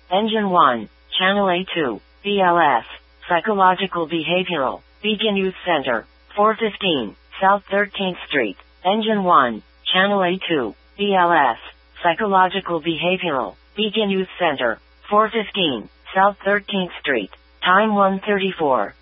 Engine 1, Channel A2, BLS, Psychological Behavioral, Beacon Youth Center, 415, South 13th Street. Engine 1, Channel A2, BLS, Psychological Behavioral, Beacon Youth Center, 415, South 13th Street. Time 1:34.